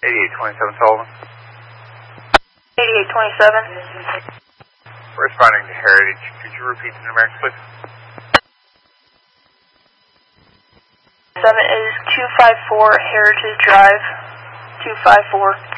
8827 Sullivan. 8827. Responding to Heritage. Could you repeat the numerics, please? 7 is 254 Heritage Drive. 254.